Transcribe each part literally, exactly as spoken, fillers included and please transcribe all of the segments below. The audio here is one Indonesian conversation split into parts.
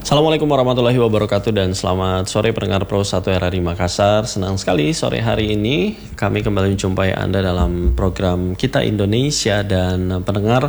Assalamualaikum warahmatullahi wabarakatuh dan selamat sore pendengar Pro satu R R I Makassar. Senang sekali sore hari ini kami kembali menjumpai Anda dalam program Kita Indonesia. Dan pendengar,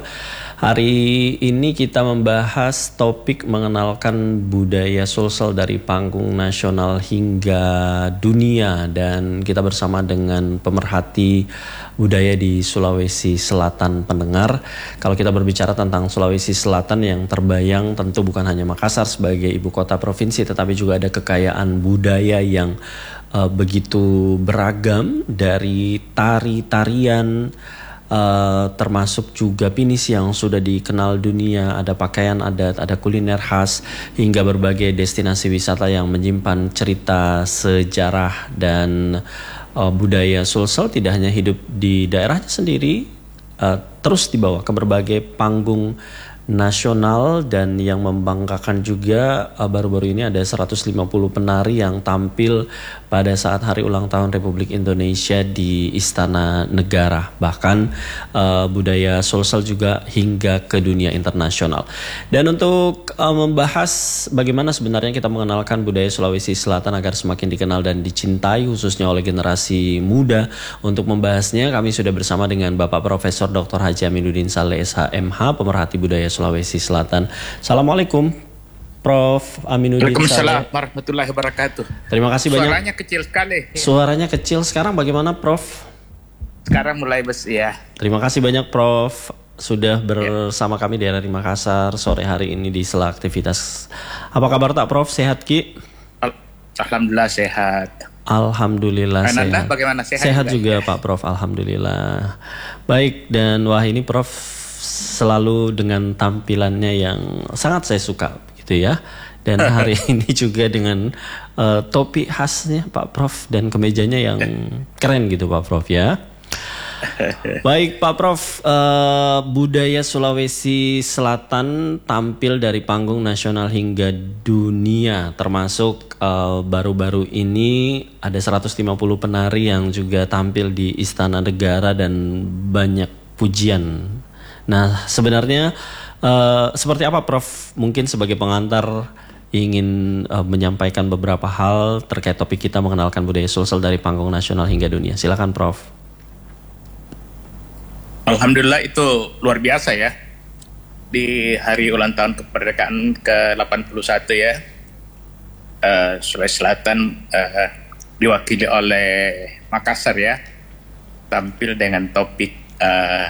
hari ini kita membahas topik mengenalkan budaya Sulsel dari panggung nasional hingga dunia. Dan kita bersama dengan pemerhati budaya di Sulawesi Selatan. Pendengar, kalau kita berbicara tentang Sulawesi Selatan, yang terbayang tentu bukan hanya Makassar sebagai ibu kota provinsi, tetapi juga ada kekayaan budaya yang uh, begitu beragam, dari tari-tarian, uh, termasuk juga pinisi yang sudah dikenal dunia, ada pakaian adat, ada kuliner khas, hingga berbagai destinasi wisata yang menyimpan cerita sejarah. Dan uh, budaya Sulsel tidak hanya hidup di daerahnya sendiri, uh, terus dibawa ke berbagai panggung nasional. Dan yang membanggakan juga, uh, baru-baru ini ada seratus lima puluh penari yang tampil pada saat hari ulang tahun Republik Indonesia di Istana Negara. Bahkan uh, budaya Sulsel juga hingga ke dunia internasional. Dan untuk uh, membahas bagaimana sebenarnya kita mengenalkan budaya Sulawesi Selatan agar semakin dikenal dan dicintai khususnya oleh generasi muda, untuk membahasnya kami sudah bersama dengan Bapak Profesor Doktor Haji Aminuddin Saleh S H M H, pemerhati budaya Sulawesi Selatan. Assalamualaikum, Prof Aminuddin Saleh. Waalaikumsalam warahmatullahi wabarakatuh. Terima kasih banyak. Suaranya kecil sekali. Suaranya kecil. Sekarang bagaimana, Prof? Sekarang mulai bes ya. Terima kasih banyak, Prof, sudah bersama ya. kami di R R I Makassar sore hari ini di sela aktivitas. Apa kabar tak, Prof? Sehat, Ki? Alhamdulillah sehat. Alhamdulillah Ananda, sehat. bagaimana, sehat? Sehat juga, juga ya? Pak Prof. Alhamdulillah. Baik, dan wah ini Prof selalu dengan tampilannya yang sangat saya suka gitu ya. Dan hari ini juga dengan uh, topi khasnya Pak Prof dan kemejanya yang keren gitu Pak Prof ya. Baik Pak Prof, uh, budaya Sulawesi Selatan tampil dari panggung nasional hingga dunia, termasuk uh, baru-baru ini ada seratus lima puluh penari yang juga tampil di Istana Negara dan banyak pujian. Nah, sebenarnya uh, seperti apa Prof? Mungkin sebagai pengantar ingin uh, menyampaikan beberapa hal terkait topik kita mengenalkan budaya Sulsel dari panggung nasional hingga dunia. Silakan Prof. Alhamdulillah, itu luar biasa ya. Di hari ulang tahun kemerdekaan ke delapan puluh satu ya, uh, Sulawesi Selatan uh, diwakili oleh Makassar ya, tampil dengan topik uh,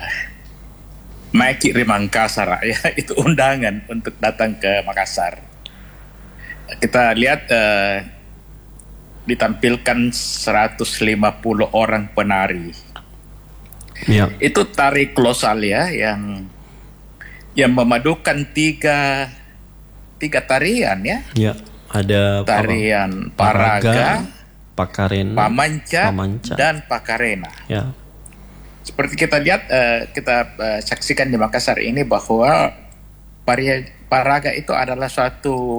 Maiki Rimangkasar ya, itu undangan untuk datang ke Makassar. Kita lihat uh, ditampilkan seratus lima puluh orang penari. Ya. Itu tari kolosal ya, yang yang memadukan tiga tiga tarian ya. Ya, ada tarian Paraga, Pakarena, Pamanca, Pamanca, dan Pakarena. Ya. Seperti kita lihat, uh, kita uh, saksikan di Makassar ini bahwa Paraga itu adalah suatu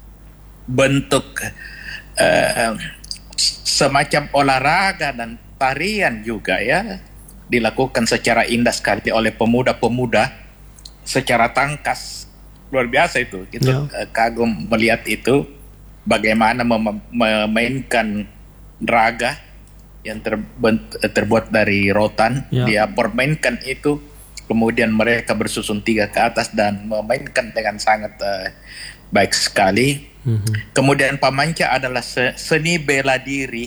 bentuk uh, semacam olahraga dan tarian juga ya, dilakukan secara indah sekali oleh pemuda-pemuda secara tangkas. Luar biasa itu, kita yeah. uh, kagum melihat itu, bagaimana mem- memainkan raga yang terbent- terbuat dari rotan, ya. Dia permainkan itu, kemudian mereka bersusun tiga ke atas dan memainkan dengan sangat uh, baik sekali. Mm-hmm. Kemudian Pamanca adalah se- seni bela diri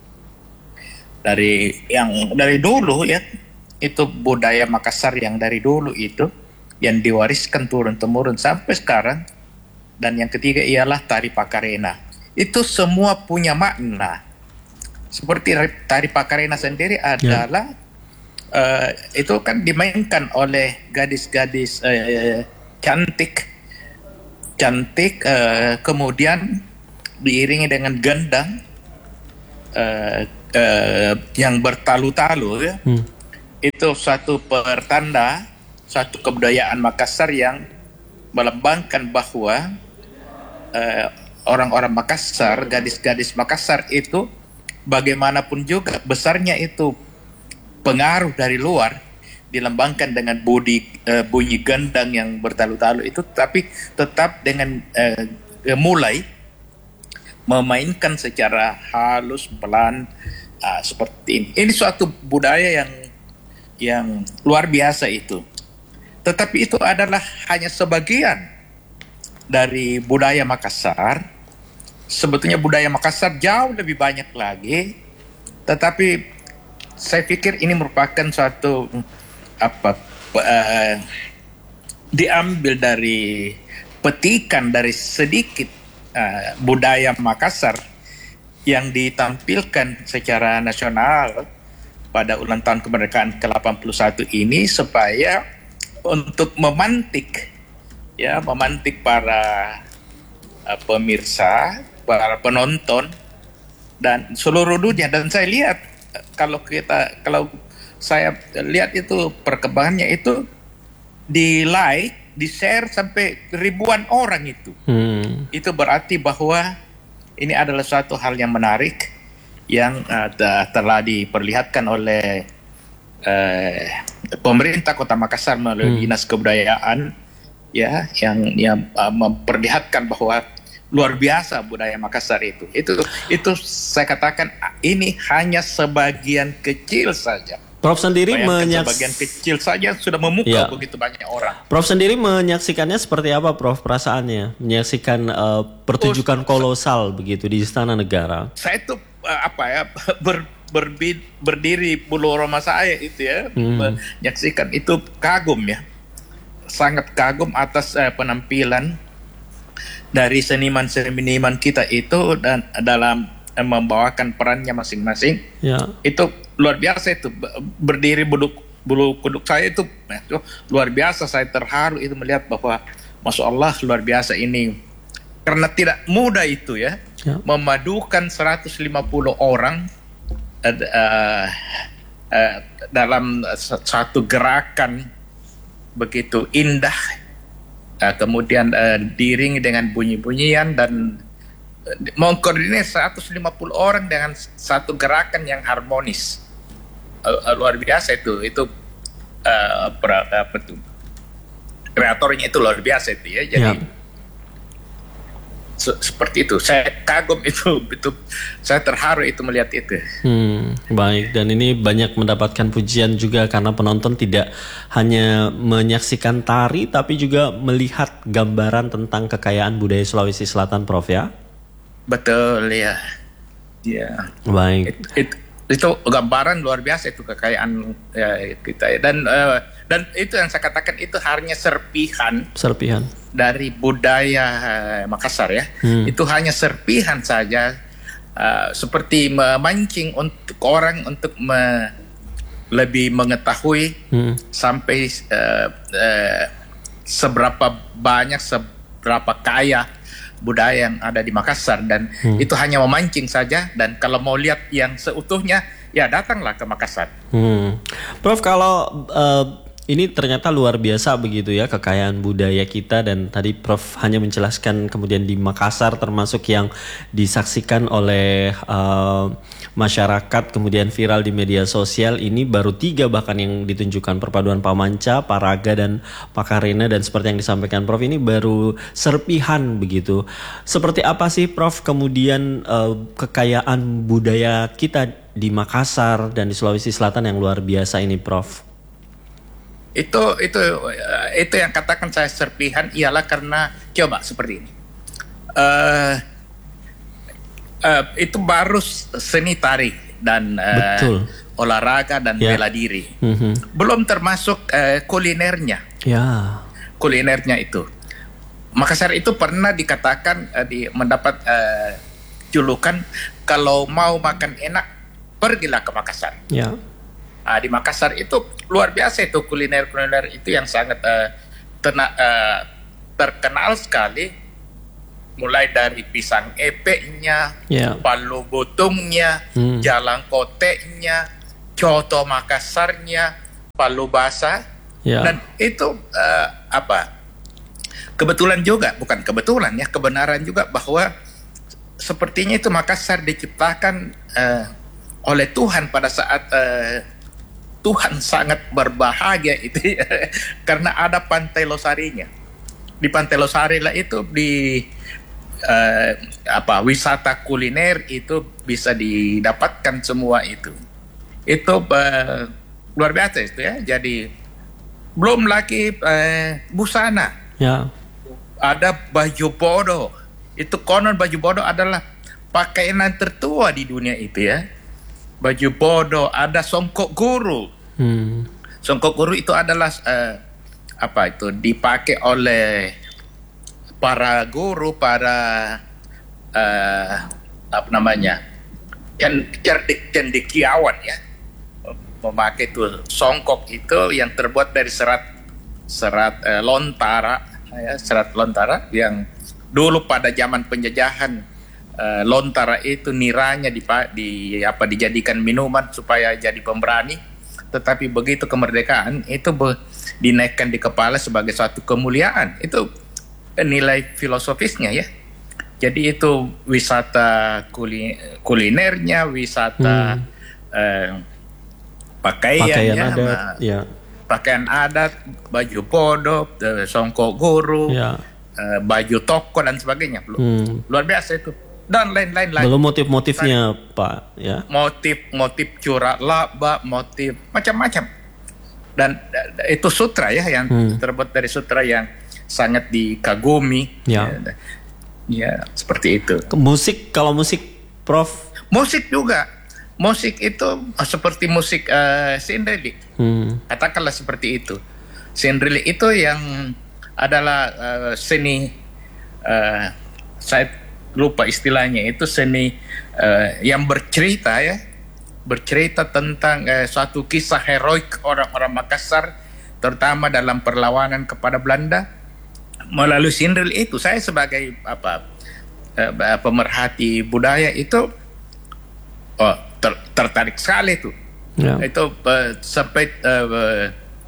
dari yang dari dulu ya, itu budaya Makassar yang dari dulu itu yang diwariskan turun temurun sampai sekarang. Dan yang ketiga ialah tari Pakarena. Itu semua punya makna. Seperti tari Pakarena sendiri adalah yeah. uh, itu kan dimainkan oleh gadis-gadis uh, cantik, cantik, uh, kemudian diiringi dengan gendang uh, uh, yang bertalu-talu ya. Hmm. Itu suatu pertanda, suatu kebudayaan Makassar yang melambangkan bahwa uh, orang-orang Makassar, gadis-gadis Makassar itu bagaimanapun juga besarnya itu pengaruh dari luar, dilambangkan dengan budi, uh, bunyi gendang yang bertalu-talu itu, tapi tetap dengan uh, eh, mulai memainkan secara halus pelan uh, seperti ini. Ini suatu budaya yang yang luar biasa itu. Tetapi itu adalah hanya sebagian dari budaya Makassar. Sebetulnya budaya Makassar jauh lebih banyak lagi. Tetapi saya pikir ini merupakan suatu apa uh, diambil dari petikan dari sedikit Uh, budaya Makassar yang ditampilkan secara nasional pada ulang tahun kemerdekaan ke delapan puluh satu ini supaya untuk memantik ya memantik para uh, pemirsa, para penonton dan seluruh dunia. Dan saya lihat kalau kita kalau saya lihat itu perkembangannya itu di like, di share sampai ribuan orang itu. Hmm. Itu berarti bahwa ini adalah suatu hal yang menarik yang uh, telah diperlihatkan oleh uh, pemerintah Kota Makassar melalui hmm. Dinas Kebudayaan ya yang yang uh, memperlihatkan bahwa luar biasa budaya Makassar itu. Itu itu saya katakan ini hanya sebagian kecil saja. Prof sendiri menyaksikan sebagian kecil saja sudah memukau ya. Begitu banyak orang. Prof sendiri menyaksikannya seperti apa, Prof? Perasaannya menyaksikan uh, pertunjukan oh, kolosal begitu di Istana Negara. Saya itu uh, apa ya ber, berbi, berdiri bulu roma saya itu ya hmm. menyaksikan itu kagum ya, sangat kagum atas uh, penampilan dari seniman-seniman kita itu dan dalam uh, membawakan perannya masing-masing. Ya. Itu luar biasa itu berdiri bulu bulu kuduk saya itu luar biasa. Saya terharu itu melihat bahwa masya Allah luar biasa ini karena tidak mudah itu ya, ya. Memadukan seratus lima puluh orang uh, uh, dalam satu gerakan begitu indah, uh, kemudian uh, diiringi dengan bunyi-bunyian dan uh, mengkoordinir seratus lima puluh orang dengan satu gerakan yang harmonis. Uh, luar biasa itu itu uh, pra, apa tuh kreatornya itu luar biasa itu ya jadi ya. Se seperti itu saya kagum itu itu saya terharu itu melihat itu. Hmm, baik, dan ini banyak mendapatkan pujian juga karena penonton tidak hanya menyaksikan tari tapi juga melihat gambaran tentang kekayaan budaya Sulawesi Selatan, Prof ya. Betul ya ya baik it, it, itu gambaran luar biasa itu kekayaan ya, kita dan uh, dan itu yang saya katakan itu hanya serpihan serpihan dari budaya uh, Makassar ya. Hmm. Itu hanya serpihan saja uh, seperti memancing untuk orang untuk me, lebih mengetahui hmm. sampai uh, uh, seberapa banyak seberapa kaya budaya yang ada di Makassar dan hmm. itu hanya memancing saja dan kalau mau lihat yang seutuhnya ya datanglah ke Makassar. Hmm. Prof kalau uh, ini ternyata luar biasa begitu ya kekayaan budaya kita dan tadi Prof hanya menjelaskan kemudian di Makassar termasuk yang disaksikan oleh uh, masyarakat kemudian viral di media sosial ini baru tiga bahkan yang ditunjukkan perpaduan Pamanca, Paraga dan Pakarena dan seperti yang disampaikan Prof ini baru serpihan begitu. Seperti apa sih Prof kemudian uh, kekayaan budaya kita di Makassar dan di Sulawesi Selatan yang luar biasa ini Prof? Itu itu itu yang katakan saya serpihan ialah karena coba seperti ini. Uh, uh, itu baru seni tari dan uh, olahraga dan yeah. bela diri. Mm-hmm. Belum termasuk uh, kulinernya. Yeah. Kulinernya itu. Makassar itu pernah dikatakan uh, di, mendapat uh, julukan kalau mau makan enak pergilah ke Makassar. Yeah. Uh, di Makassar itu luar biasa itu kuliner-kuliner itu yang sangat uh, tena, uh, terkenal sekali, mulai dari pisang epeknya, yeah. palu gotongnya, hmm. jalang koteknya, coto Makassarnya, palu basah, yeah. dan itu uh, apa kebetulan juga bukan kebetulan ya kebenaran juga bahwa sepertinya itu Makassar diciptakan uh, oleh Tuhan pada saat uh, Tuhan sangat berbahagia itu ya, karena ada Pantai Losarinya. Di Pantai Losari lah itu di uh, apa wisata kuliner itu bisa didapatkan semua itu. Itu uh, luar biasa itu ya. Jadi belum lagi uh, busana. Ya. Ada baju bodoh. Itu konon baju bodoh adalah pakaian tertua di dunia itu ya. Baju bodoh, ada songkok guru. Hmm. Songkok guru itu adalah uh, apa itu dipakai oleh para guru, para uh, apa namanya, yang cerdik cendekiawan ya, memakai itu songkok itu yang terbuat dari serat serat uh, lontara, ya, serat lontara yang dulu pada zaman penjajahan uh, lontara itu niranya di, di apa dijadikan minuman supaya jadi pemberani, tetapi begitu kemerdekaan itu be, dinaikkan di kepala sebagai suatu kemuliaan. Itu nilai filosofisnya ya. Jadi itu wisata kuli, kulinernya, wisata hmm. eh, pakaiannya, pakaian adat, ma, ya. pakaian adat, baju bodoh, eh, songkok guru, ya. eh, baju toko dan sebagainya. Hmm. Luar biasa itu. Dan lain-lain lagi. Belum motif-motifnya Pak ya. Motif-motif corak laba, motif macam-macam. Dan uh, itu sutra ya yang hmm. terbuat dari sutra yang sangat dikagumi. Ya. Ya, ya seperti itu. Musik, kalau musik Prof? Musik juga. Musik itu uh, seperti musik uh, Sindrili. Hmm. Katakanlah seperti itu. Sindrili itu yang adalah uh, seni uh, saya lupa istilahnya, itu seni uh, yang bercerita ya, bercerita tentang uh, suatu kisah heroik orang-orang Makassar, terutama dalam perlawanan kepada Belanda melalui sindril itu. Saya sebagai apa uh, pemerhati budaya itu oh, ter, tertarik sekali itu. Ya. Itu uh, sampai uh, uh,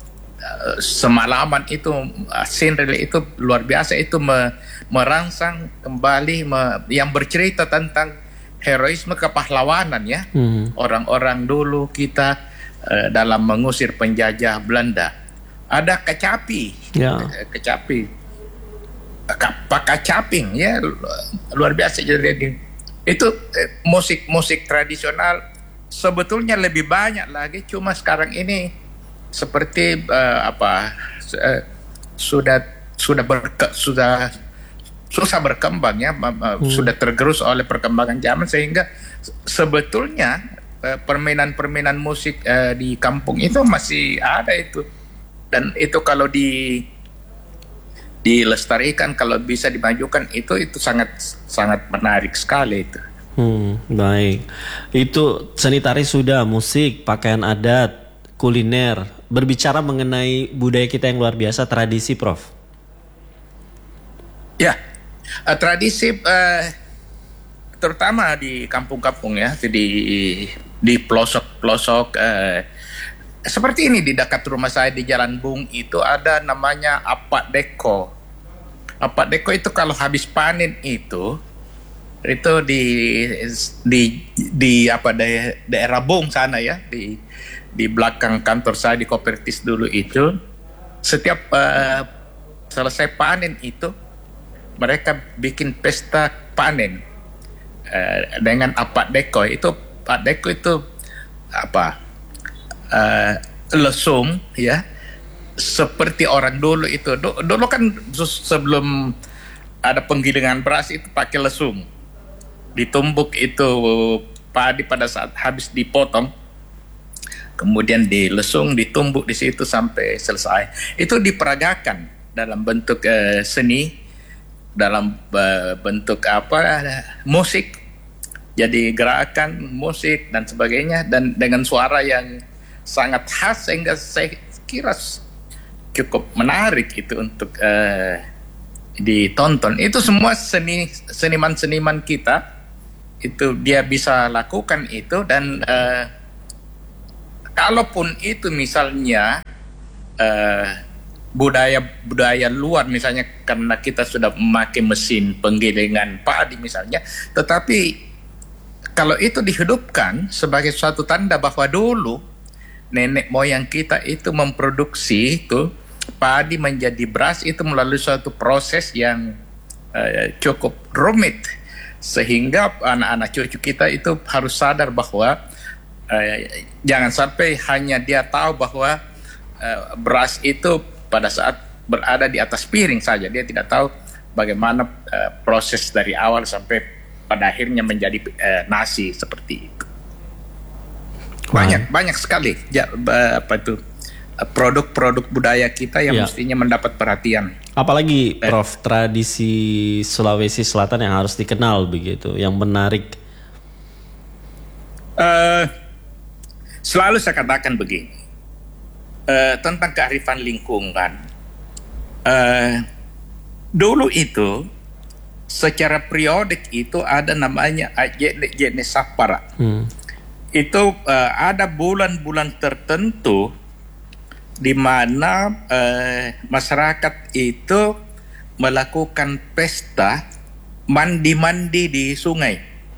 semalaman itu uh, sindril itu luar biasa, itu me, merangsang kembali me, yang bercerita tentang heroisme kepahlawanan ya, hmm. orang-orang dulu kita uh, dalam mengusir penjajah Belanda. Ada kecapi, ya. kecapi, pak kacaping ya, luar biasa. Jadi itu eh, musik-musik tradisional sebetulnya lebih banyak lagi, cuma sekarang ini seperti uh, apa uh, sudah sudah berke, sudah susah berkembang ya, hmm. sudah tergerus oleh perkembangan zaman, sehingga sebetulnya uh, permainan-permainan musik uh, di kampung itu masih ada itu, dan itu kalau di dilestarikan, kalau bisa dimajukan, itu itu sangat sangat menarik sekali itu. Hmm, baik. Itu seni tari sudah, musik, pakaian adat, kuliner. Berbicara mengenai budaya kita yang luar biasa, tradisi, Prof. Ya, uh, tradisi uh, terutama di kampung-kampung ya, di di pelosok-pelosok uh, seperti ini. Di dekat rumah saya di Jalan Bung itu ada namanya Apak Deko. Apak Deko itu kalau habis panen itu itu di di di apa daerah, daerah Bung sana ya, di di belakang kantor saya di Kopertis dulu itu, setiap uh, selesai panen itu mereka bikin pesta panen uh, dengan Apak Deko. Itu Apak Deko itu apa uh, lesung ya, seperti orang dulu itu. Dulu kan sebelum ada penggilingan beras itu pakai lesung, ditumbuk itu padi pada saat habis dipotong, kemudian dilesung, ditumbuk di situ sampai selesai. Itu diperagakan dalam bentuk uh, seni, dalam uh, bentuk apa musik. Jadi gerakan musik dan sebagainya, dan dengan suara yang sangat khas, sehingga saya kira cukup menarik itu untuk uh, ditonton. Itu semua seni seniman-seniman kita itu dia bisa lakukan itu, dan uh, kalaupun itu misalnya uh, budaya-budaya luar, misalnya karena kita sudah memakai mesin penggilingan padi misalnya, tetapi kalau itu dihidupkan sebagai suatu tanda bahwa dulu nenek moyang kita itu memproduksi itu padi menjadi beras itu melalui suatu proses yang uh, cukup rumit, sehingga anak-anak cucu kita itu harus sadar bahwa uh, jangan sampai hanya dia tahu bahwa uh, beras itu pada saat berada di atas piring saja, dia tidak tahu bagaimana uh, proses dari awal sampai pada akhirnya menjadi uh, nasi seperti itu. Banyak wow. banyak sekali ya, apa itu produk-produk budaya kita yang ya. mestinya mendapat perhatian. Apalagi Prof, tradisi Sulawesi Selatan yang harus dikenal begitu, yang menarik. Uh, selalu saya katakan begini, uh, tentang kearifan lingkungan. Uh, dulu itu secara periodik itu ada namanya Jene Sapara. Hmm. Itu uh, ada bulan-bulan tertentu di mana uh, masyarakat itu melakukan pesta mandi-mandi di sungai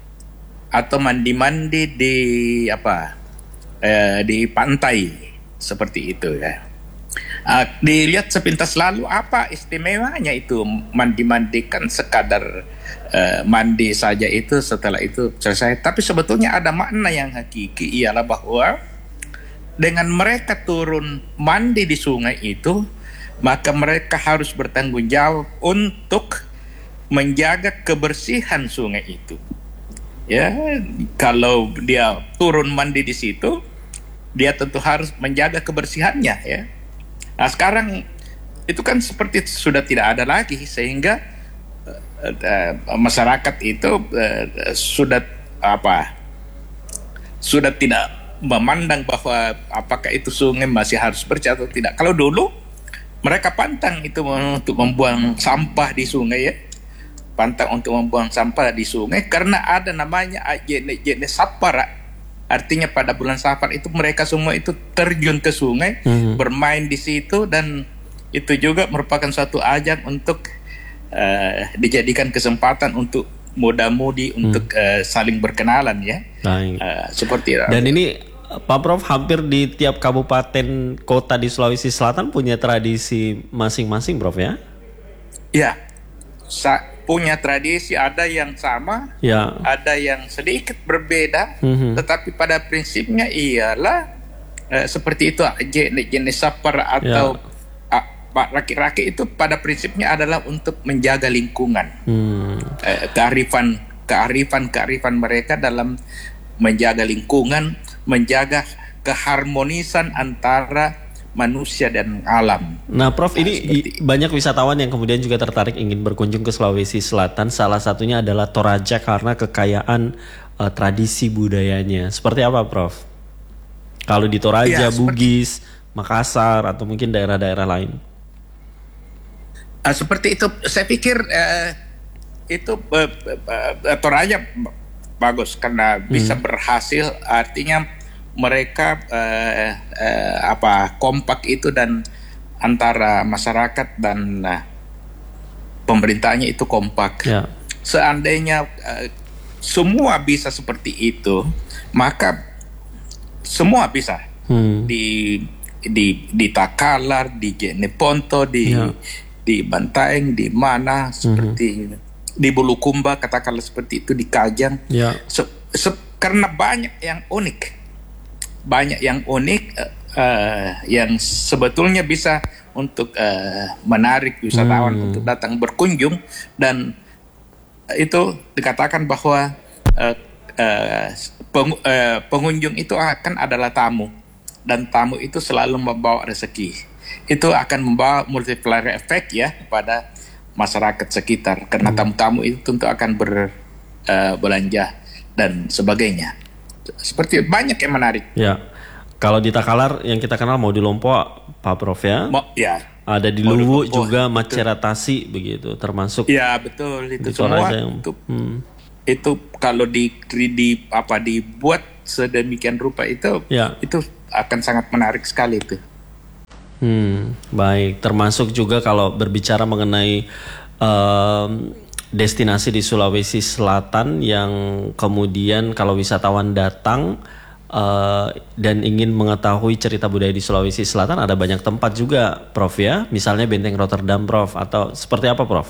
atau mandi-mandi di apa uh, di pantai seperti itu ya. Uh, dilihat sepintas lalu apa istimewanya itu mandi-mandikan sekadar uh, mandi saja itu setelah itu selesai. Tapi sebetulnya ada makna yang hakiki, ialah bahwa dengan mereka turun mandi di sungai itu, maka mereka harus bertanggung jawab untuk menjaga kebersihan sungai itu. Ya, kalau dia turun mandi di situ, dia tentu harus menjaga kebersihannya ya. Nah sekarang itu kan seperti sudah tidak ada lagi, sehingga uh, uh, masyarakat itu uh, sudah apa sudah tidak memandang bahwa apakah itu sungai masih harus bersih atau tidak. Kalau dulu mereka pantang itu untuk membuang sampah di sungai ya, pantang untuk membuang sampah di sungai karena ada namanya Jene Sapara. Artinya pada bulan Safar itu mereka semua itu terjun ke sungai, mm-hmm. bermain di situ, dan itu juga merupakan suatu ajang untuk uh, dijadikan kesempatan untuk muda-mudi mm. untuk uh, saling berkenalan ya. Uh, seperti itu. Dan ini Pak Prof, hampir di tiap kabupaten kota di Sulawesi Selatan punya tradisi masing-masing, Prof ya? Ya. Sa- punya tradisi, ada yang sama, ya. ada yang sedikit berbeda, mm-hmm. tetapi pada prinsipnya ialah eh, seperti itu, jenis sapar atau ya. ah, raki-raki itu pada prinsipnya adalah untuk menjaga lingkungan, mm. eh, kearifan, kearifan, kearifan mereka dalam menjaga lingkungan, menjaga keharmonisan antara manusia dan alam. Nah, Prof, nah, ini seperti... banyak wisatawan yang kemudian juga tertarik ingin berkunjung ke Sulawesi Selatan. Salah satunya adalah Toraja karena kekayaan uh, tradisi budayanya. Seperti apa, Prof? Kalau di Toraja, ya, Bugis, seperti... Makassar, atau mungkin daerah-daerah lain? Uh, seperti itu, saya pikir uh, itu uh, uh, Toraja bagus karena bisa hmm. berhasil. Artinya mereka uh, uh, apa kompak itu, dan antara masyarakat dan uh, pemerintahnya itu kompak. Ya. Seandainya uh, semua bisa seperti itu, maka semua bisa hmm. di di di Takalar, di Jeneponto, di ya. di Bantaeng, di mana seperti hmm. di Bulukumba katakanlah seperti itu, di Kajang. Ya. Se, se, karena banyak yang unik. Banyak yang unik uh, uh, yang sebetulnya bisa untuk uh, menarik wisatawan hmm. untuk datang berkunjung, dan itu dikatakan bahwa uh, uh, peng, uh, pengunjung itu akan adalah tamu, dan tamu itu selalu membawa rezeki. Itu akan membawa multiplier effect ya kepada masyarakat sekitar, karena hmm. tamu-tamu itu tentu akan berbelanja uh, dan sebagainya. Seperti banyak yang menarik. Ya, kalau di Takalar yang kita kenal mau di Lompok, Pak Prof ya. Mo, ya. Ada di Luwu juga Maceratasi begitu, termasuk. Ya betul itu semua. Yang, itu, hmm. itu kalau di, di apa dibuat sedemikian rupa itu, ya. itu akan sangat menarik sekali itu. Hmm, baik. Termasuk juga kalau berbicara mengenai um, destinasi di Sulawesi Selatan yang kemudian kalau wisatawan datang uh, dan ingin mengetahui cerita budaya di Sulawesi Selatan, ada banyak tempat juga, Prof ya. Misalnya Benteng Rotterdam, Prof, atau seperti apa, Prof?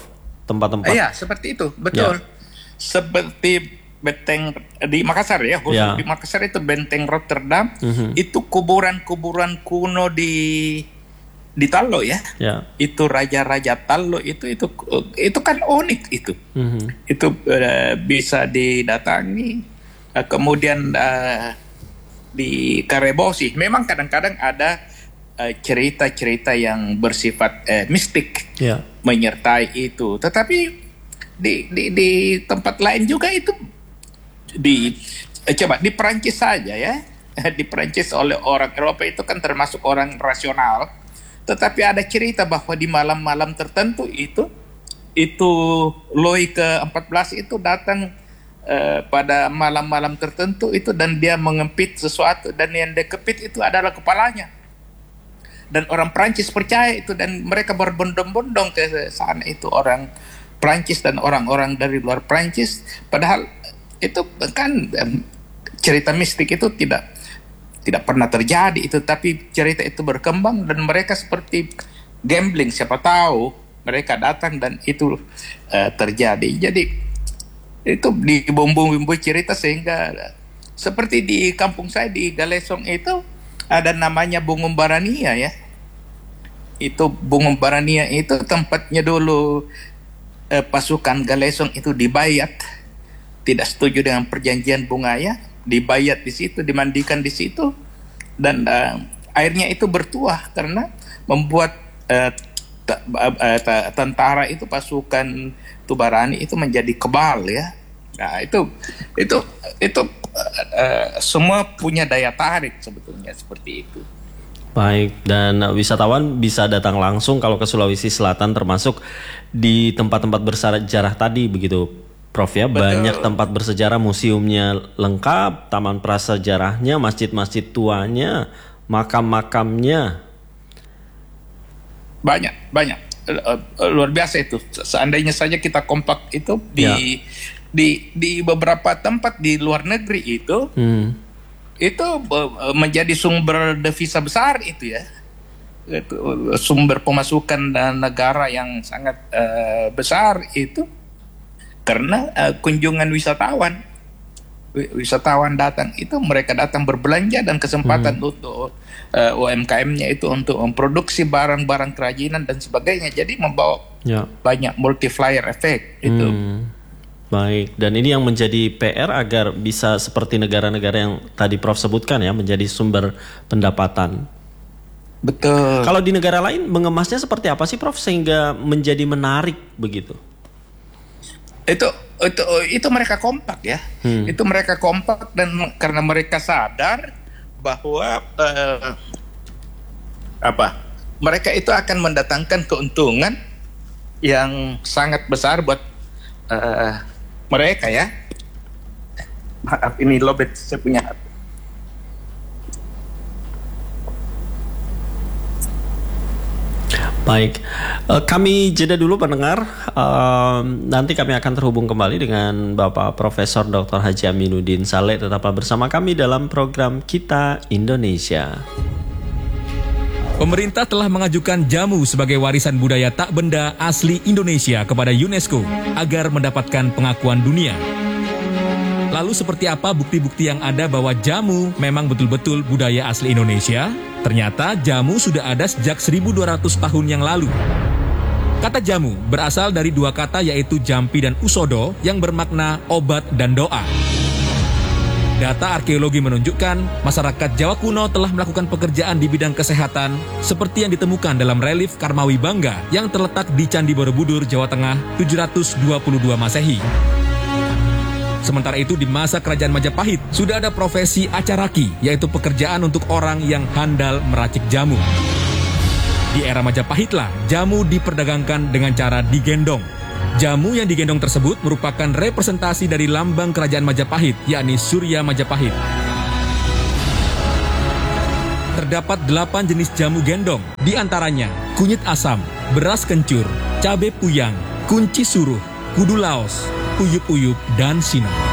tempat-tempat. Iya, seperti itu, betul. Ya. Seperti benteng di Makassar ya, khusus ya. Di Makassar itu benteng Rotterdam, mm-hmm. itu kuburan-kuburan kuno di di Tallo ya. ya. Itu raja-raja Tallo itu itu itu kan unik itu. Mm-hmm. Itu uh, bisa didatangi. Uh, kemudian uh, di Karebosi memang kadang-kadang ada uh, cerita-cerita yang bersifat uh, mistik ya. Menyertai itu. Tetapi di di di tempat lain juga itu di eh, coba di Perancis saja ya, di Perancis oleh orang Eropa itu kan termasuk orang rasional, tetapi ada cerita bahwa di malam-malam tertentu itu itu Louis ke empat belas itu datang eh, pada malam-malam tertentu itu dan dia mengempit sesuatu dan yang dikepit itu adalah kepalanya, dan orang Perancis percaya itu dan mereka berbondong-bondong ke sana itu orang Perancis dan orang-orang dari luar Perancis, padahal itu kan um, cerita mistik itu tidak tidak pernah terjadi itu, tapi cerita itu berkembang dan mereka seperti gambling, siapa tahu mereka datang dan itu uh, terjadi. Jadi itu dibumbu-bumbu cerita sehingga seperti di kampung saya di Galesong itu ada namanya Bungum Barania ya. Itu Bungum Barania itu tempatnya dulu uh, pasukan Galesong itu dibayat. Tidak setuju dengan perjanjian Bungaya, dibayat di situ, dimandikan di situ, dan uh, airnya itu bertuah karena membuat uh, t- uh, tentara itu pasukan Tubarani itu menjadi kebal ya. Nah itu itu itu uh, semua punya daya tarik sebetulnya seperti itu. Baik, dan wisatawan bisa datang langsung kalau ke Sulawesi Selatan termasuk di tempat-tempat bersejarah tadi begitu. Prof ya, betul. Banyak tempat bersejarah, museumnya lengkap, taman prasejarahnya, masjid-masjid tuanya, makam-makamnya. Banyak, banyak. Luar biasa itu. Seandainya saja kita kompak itu di ya. di di beberapa tempat di luar negeri itu, hmm. itu menjadi sumber devisa besar itu ya. Itu sumber pemasukan dan negara yang sangat uh, besar itu. Karena uh, kunjungan wisatawan, wisatawan datang itu mereka datang berbelanja dan kesempatan hmm. untuk uh, U M K M-nya itu untuk memproduksi barang-barang kerajinan dan sebagainya. Jadi membawa ya. banyak multiplier effect itu. Hmm. Baik, dan ini yang menjadi P R agar bisa seperti negara-negara yang tadi Prof sebutkan ya, menjadi sumber pendapatan. Betul. Kalau di negara lain mengemasnya seperti apa sih Prof sehingga menjadi menarik begitu? Itu itu itu mereka kompak ya, hmm. itu mereka kompak dan karena mereka sadar bahwa uh, apa mereka itu akan mendatangkan keuntungan yang sangat besar buat uh, mereka ya. Maaf ini lobet saya punya H P. Baik, uh, kami jeda dulu pendengar. Uh, nanti kami akan terhubung kembali dengan Bapak Profesor Doktor Haji Aminuddin Saleh. Tetaplah bersama kami dalam program Kita Indonesia. Pemerintah telah mengajukan jamu sebagai warisan budaya tak benda asli Indonesia kepada UNESCO agar mendapatkan pengakuan dunia. Lalu seperti apa bukti-bukti yang ada bahwa jamu memang betul-betul budaya asli Indonesia? Ternyata jamu sudah ada sejak seribu dua ratus tahun yang lalu. Kata jamu berasal dari dua kata yaitu jampi dan usodo yang bermakna obat dan doa. Data arkeologi menunjukkan masyarakat Jawa kuno telah melakukan pekerjaan di bidang kesehatan seperti yang ditemukan dalam relief Karmawi Bangga yang terletak di Candi Borobudur, Jawa Tengah tujuh ratus dua puluh dua Masehi. Sementara itu di masa kerajaan Majapahit sudah ada profesi acaraki, yaitu pekerjaan untuk orang yang handal meracik jamu. Di era Majapahitlah jamu diperdagangkan dengan cara digendong. Jamu yang digendong tersebut merupakan representasi dari lambang kerajaan Majapahit, yakni Surya Majapahit. Terdapat delapan jenis jamu gendong, di antaranya kunyit asam, beras kencur, cabai puyang, kunci suruh, kudu laos, uyup-uyup, dan sinar.